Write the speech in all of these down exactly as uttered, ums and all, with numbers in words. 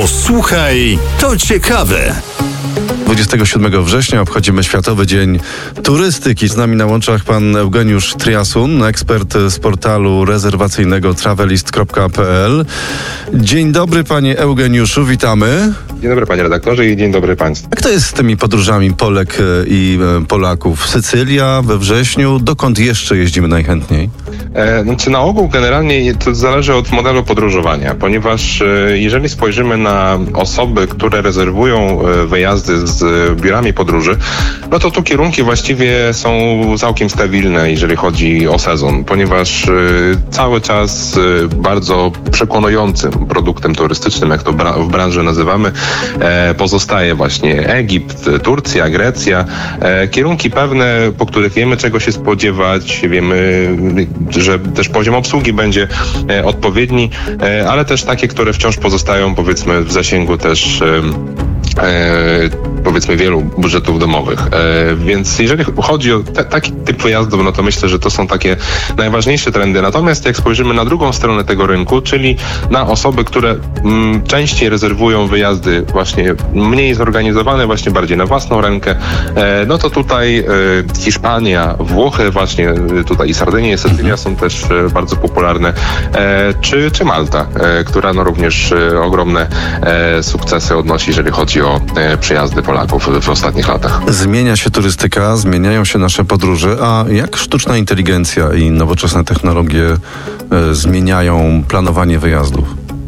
Posłuchaj, to ciekawe. dwudziestego siódmego września obchodzimy Światowy Dzień Turystyki. Z nami na łączach pan Eugeniusz Triasun, ekspert z portalu rezerwacyjnego travelist kropka p l. Dzień dobry panie Eugeniuszu, witamy. Dzień dobry panie redaktorze i dzień dobry państwu. Jak to jest z tymi podróżami Polek i Polaków? Sycylia we wrześniu, dokąd jeszcze jeździmy najchętniej? E, znaczy na ogół generalnie to zależy od modelu podróżowania, ponieważ e, jeżeli spojrzymy na osoby, które rezerwują e, wyjazdy z e, biurami podróży, no to tu kierunki właściwie są całkiem stabilne, jeżeli chodzi o sezon, ponieważ e, cały czas e, bardzo przekonującym produktem turystycznym, jak to bra- w branży nazywamy, e, pozostaje właśnie Egipt, Turcja, Grecja. E, kierunki pewne, po których wiemy, czego się spodziewać, wiemy, że też poziom obsługi będzie e, odpowiedni, e, ale też takie, które wciąż pozostają, powiedzmy, w zasięgu też e, e, powiedzmy wielu budżetów domowych. E, więc jeżeli chodzi o te, taki typ wyjazdów, no to myślę, że to są takie najważniejsze trendy. Natomiast jak spojrzymy na drugą stronę tego rynku, czyli na osoby, które m, częściej rezerwują wyjazdy właśnie mniej zorganizowane, właśnie bardziej na własną rękę, e, no to tutaj e, Hiszpania, Włochy, właśnie tutaj i Sardynia i Sycylia są też e, bardzo popularne, e, czy, czy Malta, e, która no również e, ogromne e, sukcesy odnosi, jeżeli chodzi o e, przyjazdy Polaków w, w ostatnich latach. Zmienia się turystyka, zmieniają się nasze podróże, a jak sztuczna inteligencja i nowoczesne technologie e, zmieniają planowanie wyjazdów?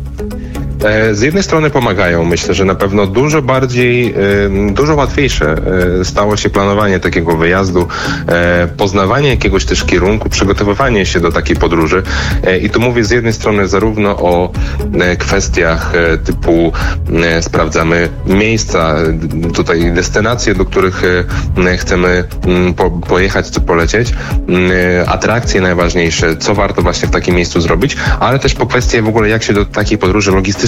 Z jednej strony pomagają, myślę, że na pewno dużo bardziej, dużo łatwiejsze stało się planowanie takiego wyjazdu, poznawanie jakiegoś też kierunku, przygotowywanie się do takiej podróży. I tu mówię z jednej strony zarówno o kwestiach typu sprawdzamy miejsca, tutaj destynacje, do których chcemy po, pojechać czy polecieć, atrakcje najważniejsze, co warto właśnie w takim miejscu zrobić, ale też po kwestie w ogóle jak się do takiej podróży logistycznej